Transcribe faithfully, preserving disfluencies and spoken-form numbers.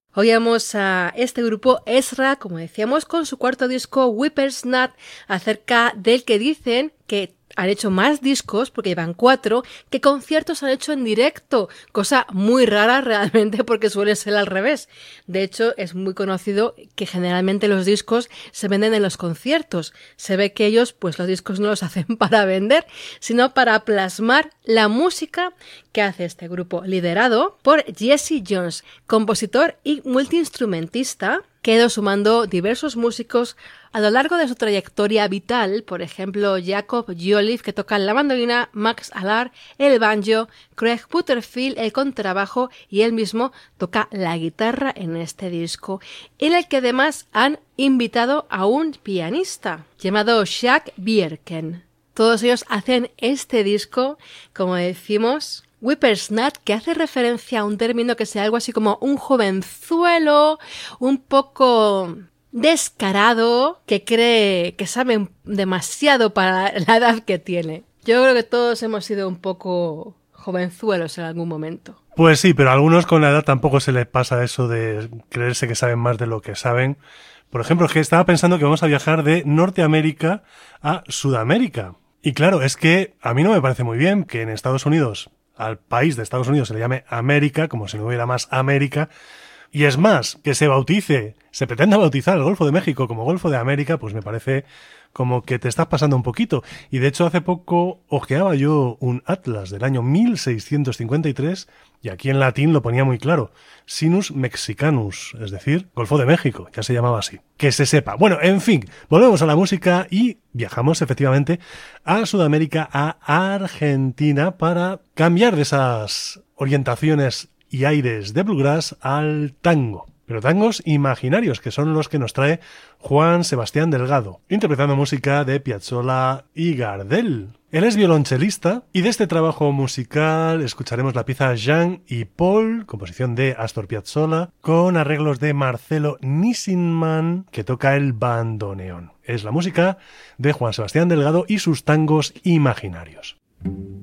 Oíamos a este grupo Ezra, como decíamos, con su cuarto disco Whippersnat, acerca del que dicen que han hecho más discos, porque llevan cuatro, que conciertos han hecho en directo, cosa muy rara realmente porque suele ser al revés. De hecho, es muy conocido que generalmente los discos se venden en los conciertos. Se ve que ellos, pues los discos no los hacen para vender, sino para plasmar la música que hace este grupo, liderado por Jesse Jones, compositor y multiinstrumentista, que ha ido sumando diversos músicos a lo largo de su trayectoria vital, por ejemplo, Jacob Jolliffe, que toca la mandolina, Max Allard, el banjo, Craig Butterfield, el contrabajo, y él mismo toca la guitarra en este disco, en el que además han invitado a un pianista llamado Jack Bierken. Todos ellos hacen este disco, como decimos, Whippersnat, que hace referencia a un término que sea algo así como un jovenzuelo, un poco descarado, que cree que sabe demasiado para la edad que tiene. Yo creo que todos hemos sido un poco jovenzuelos en algún momento. Pues sí, pero a algunos con la edad tampoco se les pasa eso de creerse que saben más de lo que saben. Por ejemplo, es que estaba pensando que vamos a viajar de Norteamérica a Sudamérica. Y claro, es que a mí no me parece muy bien que en Estados Unidos, al país de Estados Unidos, se le llame América, como si no hubiera más América. Y es más, que se bautice, se pretenda bautizar el Golfo de México como Golfo de América, pues me parece como que te estás pasando un poquito. Y de hecho hace poco ojeaba yo un atlas del año mil seiscientos cincuenta y tres y aquí en latín lo ponía muy claro. Sinus Mexicanus, es decir, Golfo de México, ya se llamaba así. Que se sepa. Bueno, en fin, volvemos a la música y viajamos efectivamente a Sudamérica, a Argentina, para cambiar de esas orientaciones y aires de bluegrass al tango. Pero tangos imaginarios, que son los que nos trae Juan Sebastián Delgado, interpretando música de Piazzolla y Gardel. Él es violonchelista y de este trabajo musical escucharemos la pieza Jean y Paul, composición de Astor Piazzolla, con arreglos de Marcelo Nissinman, que toca el bandoneón. Es la música de Juan Sebastián Delgado y sus tangos imaginarios.